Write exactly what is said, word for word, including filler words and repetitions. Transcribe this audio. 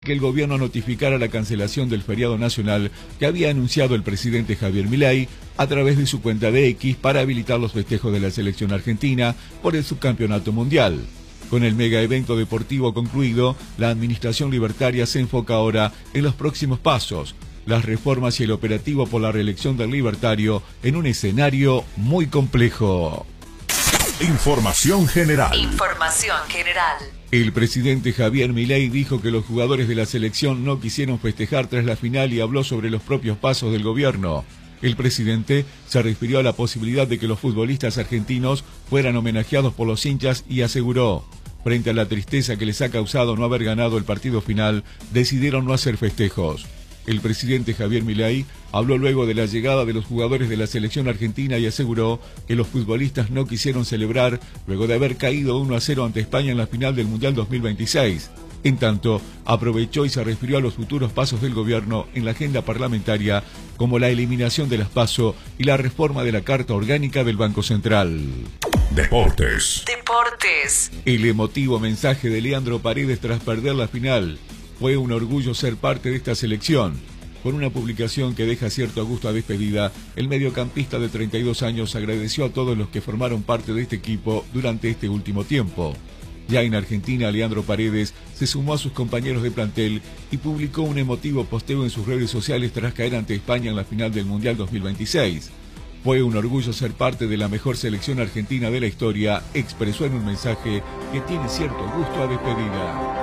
que el gobierno notificara la cancelación del feriado nacional que había anunciado el presidente Javier Milei a través de su cuenta de X para habilitar los festejos de la selección argentina por el subcampeonato mundial. Con el mega evento deportivo concluido, la administración libertaria se enfoca ahora en los próximos pasos, las reformas y el operativo por la reelección del libertario en un escenario muy complejo. Información general. Información general. El presidente Javier Milei dijo que los jugadores de la selección no quisieron festejar tras la final y habló sobre los propios pasos del gobierno. El presidente se refirió a la posibilidad de que los futbolistas argentinos fueran homenajeados por los hinchas y aseguró: frente a la tristeza que les ha causado no haber ganado el partido final, decidieron no hacer festejos. El presidente Javier Milei habló luego de la llegada de los jugadores de la selección argentina y aseguró que los futbolistas no quisieron celebrar luego de haber caído uno a cero ante España en la final del Mundial dos mil veintiséis. En tanto, aprovechó y se refirió a los futuros pasos del gobierno en la agenda parlamentaria, como la eliminación de las PASO y la reforma de la Carta Orgánica del Banco Central. Deportes. Deportes. El emotivo mensaje de Leandro Paredes tras perder la final: fue un orgullo ser parte de esta selección. Con una publicación que deja cierto gusto a despedida, el mediocampista de treinta y dos años agradeció a todos los que formaron parte de este equipo durante este último tiempo. Ya en Argentina, Leandro Paredes se sumó a sus compañeros de plantel y publicó un emotivo posteo en sus redes sociales tras caer ante España en la final del Mundial dos mil veintiséis. Fue un orgullo ser parte de la mejor selección argentina de la historia, expresó en un mensaje que tiene cierto gusto a despedida.